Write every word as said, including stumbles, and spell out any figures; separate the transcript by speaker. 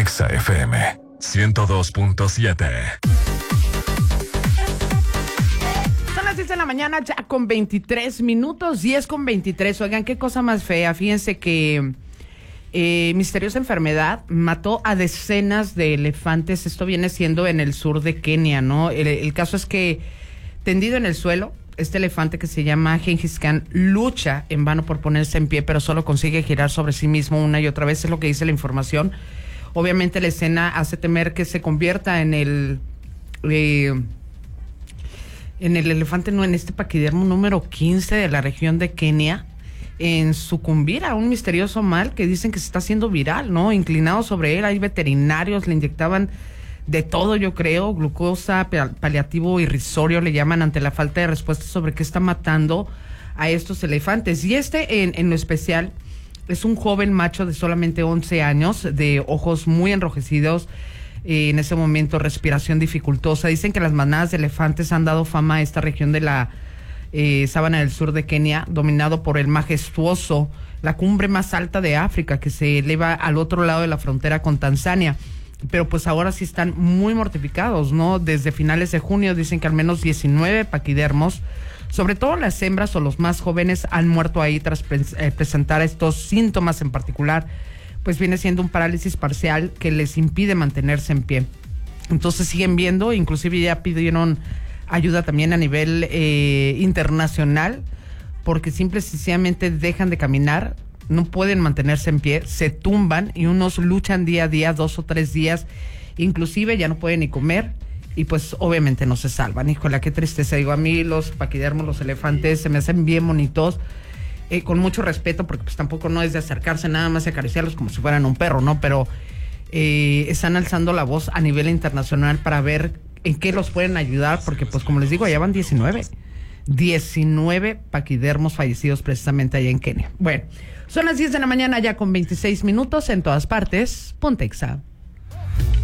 Speaker 1: Exa F M ciento dos punto siete.
Speaker 2: Son las diez de la mañana ya con veintitrés minutos, diez con veintitrés. Oigan, qué cosa más fea. Fíjense que eh, misteriosa enfermedad mató a decenas de elefantes. Esto viene siendo en el sur de Kenia, ¿no? El, el caso es que tendido en el suelo, este elefante que se llama Genghis Khan lucha en vano por ponerse en pie, pero solo consigue girar sobre sí mismo una y otra vez, es lo que dice la información. Obviamente la escena hace temer que se convierta en el eh, en el elefante, no, en este paquidermo número quince de la región de Kenia, en sucumbir a un misterioso mal que dicen que se está haciendo viral, ¿no? Inclinado sobre él, hay veterinarios, le inyectaban de todo, yo creo, glucosa, paliativo irrisorio, le llaman, ante la falta de respuesta sobre qué está matando a estos elefantes. Y este, en, en lo especial, es un joven macho de solamente once años, de ojos muy enrojecidos, eh, en ese momento respiración dificultosa. Dicen que las manadas de elefantes han dado fama a esta región de la eh, sábana del sur de Kenia, dominado por el majestuoso, la cumbre más alta de África, que se eleva al otro lado de la frontera con Tanzania. Pero pues ahora sí están muy mortificados, ¿no? Desde finales de junio dicen que al menos diecinueve paquidermos, sobre todo las hembras o los más jóvenes, han muerto ahí tras pre- eh, presentar estos síntomas. En particular, pues viene siendo un parálisis parcial que les impide mantenerse en pie. Entonces siguen viendo, inclusive ya pidieron ayuda también a nivel eh, internacional, porque simple y sencillamente dejan de caminar, no pueden mantenerse en pie, se tumban y unos luchan día a día, dos o tres días, inclusive ya no pueden ni comer y pues obviamente no se salvan. Híjole, qué tristeza. Digo, a mí los paquidermos, los elefantes, se me hacen bien bonitos, eh, con mucho respeto, porque pues tampoco no es de acercarse nada más y acariciarlos como si fueran un perro, ¿no? Pero eh, están alzando la voz a nivel internacional para ver en qué los pueden ayudar, porque pues como les digo, allá van diecinueve paquidermos fallecidos precisamente allá en Kenia. Bueno, son las diez de la mañana ya con veintiséis minutos, en todas partes, ponte Exa.